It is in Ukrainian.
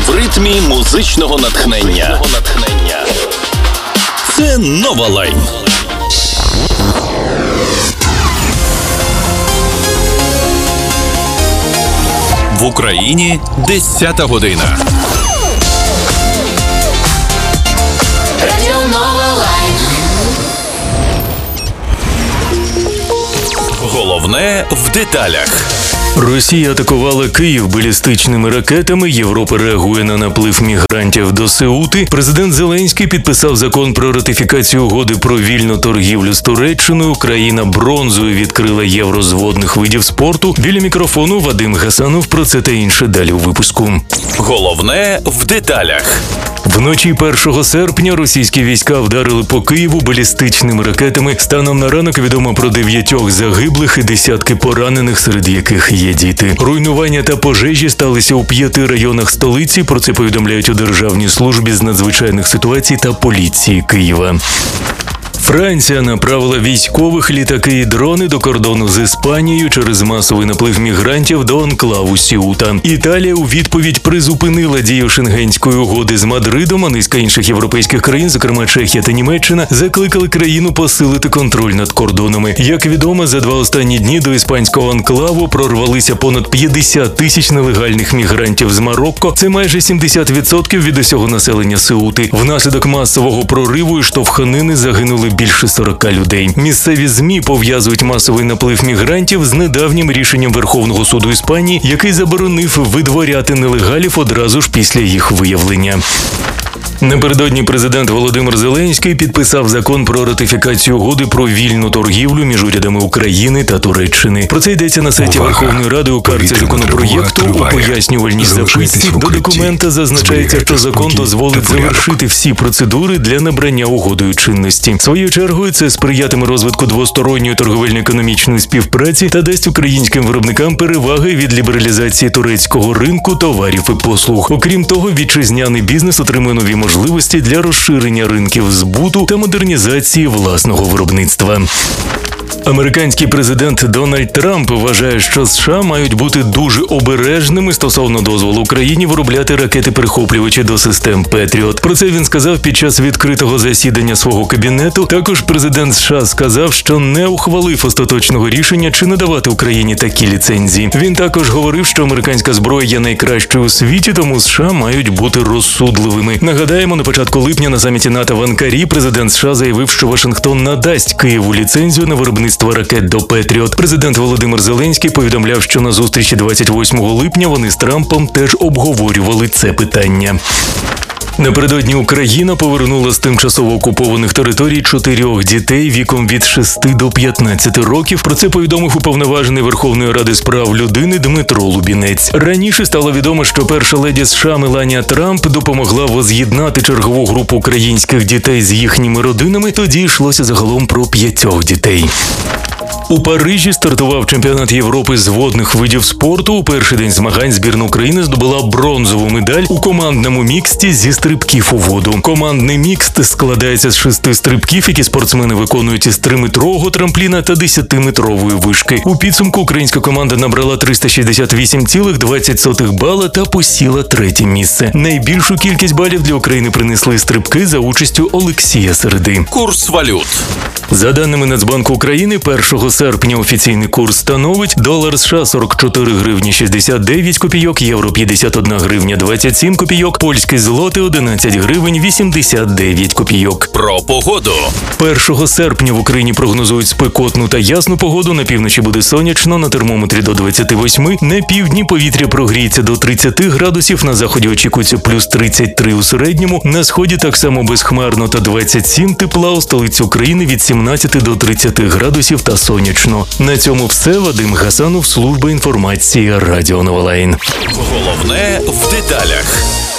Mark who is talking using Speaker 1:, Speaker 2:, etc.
Speaker 1: В ритмі музичного натхнення. Це Нова Лайн. В Україні 10-та година.
Speaker 2: Радіо Нова Лайн.
Speaker 1: Головне в деталях.
Speaker 3: Росія атакувала Київ балістичними ракетами, Європа реагує на наплив мігрантів до Сеути. Президент Зеленський підписав закон про ратифікацію угоди про вільну торгівлю з Туреччиною. Країна бронзою відкрила євро з водних видів спорту. Біля мікрофону Вадим Гасанов. Про це та інше далі у випуску.
Speaker 1: Головне в деталях.
Speaker 3: Вночі 1 серпня російські війська вдарили по Києву балістичними ракетами. Станом на ранок відомо про 9 загиблих і десятки поранених, серед яких є діти. Руйнування та пожежі сталися у 5 районах столиці. Про це повідомляють у Державній службі з надзвичайних ситуацій та поліції Києва. Франція направила військових, літаки і дрони до кордону з Іспанією через масовий наплив мігрантів до анклаву Сеута. Італія у відповідь призупинила дію Шенгенської угоди з Мадридом, а низка інших європейських країн, зокрема Чехія та Німеччина, закликали країну посилити контроль над кордонами. Як відомо, за 2 останні дні до іспанського анклаву прорвалися понад 50 тисяч нелегальних мігрантів з Марокко. Це майже 70% від усього населення Сеути. Внаслідок масового прориву і штовханини загинули більше 40 людей. Місцеві ЗМІ пов'язують масовий наплив мігрантів з недавнім рішенням Верховного суду Іспанії, який заборонив видворяти нелегалів одразу ж після їх виявлення. Напередодні президент Володимир Зеленський підписав закон про ратифікацію угоди про вільну торгівлю між урядами України та Туреччини. Про це йдеться на сайті Верховної Ради у карті законопроєкту. У пояснювальній записці до документа зазначається, що закон дозволить завершити всі процедури для набрання угодою чинності. Своєю чергою це сприятиме розвитку двосторонньої торговельно-економічної співпраці та дасть українським виробникам переваги від лібералізації турецького ринку товарів і послуг. Окрім того, вітчизняний бізнес отримує нові можливості для розширення ринків збуту та модернізації власного виробництва. Американський президент Дональд Трамп вважає, що США мають бути дуже обережними стосовно дозволу Україні виробляти ракети-перехоплювачі до систем Петріот. Про це він сказав під час відкритого засідання свого кабінету. Також президент США сказав, що не ухвалив остаточного рішення, чи надавати Україні такі ліцензії. Він також говорив, що американська зброя є найкращою у світі, тому США мають бути розсудливими. Нагадаємо, на початку липня на саміті НАТО в Анкарі президент США заявив, що Вашингтон надасть Києву ліцензію на виробництво ракет до Петріот. Президент Володимир Зеленський повідомляв, що на зустрічі 28 липня вони з Трампом теж обговорювали це питання. Напередодні Україна повернула з тимчасово окупованих територій 4 дітей віком від 6 до 15 років. Про це повідомив уповноважений Верховної Ради з прав людини Дмитро Лубінець. Раніше стало відомо, що перша леді США Меланія Трамп допомогла воз'єднати чергову групу українських дітей з їхніми родинами. Тоді йшлося загалом про 5 дітей. У Парижі стартував чемпіонат Європи з водних видів спорту. У перший день змагань збірна України здобула бронзову медаль у командному міксті зі стрибків у воду. Командний мікст складається з 6 стрибків, які спортсмени виконують із 3-метрового трампліна та 10-метрової вишки. У підсумку українська команда набрала 368,20 бала та посіла 3-те місце. Найбільшу кількість балів для України принесли стрибки за участю Олексія Середи.
Speaker 1: Курс валют.
Speaker 3: За даними Нацбанку України, 1 серпня офіційний курс становить долар США 44 гривні 69 копійок, євро 51 гривня 27 копійок, польський злоти 11 гривень 89 копійок.
Speaker 1: Про погоду.
Speaker 3: 1 серпня в Україні прогнозують спекотну та ясну погоду. На півночі буде сонячно, на термометрі до 28, на півдні повітря прогріється до 30 градусів, на заході очікується плюс 33 у середньому, на сході так само безхмарно та 27 тепла, у столиці України від 17 до 30 градусів та сонячно. На цьому все. Вадим Гасанов, служба інформації Радіо Нова Лайн.
Speaker 1: Головне в деталях.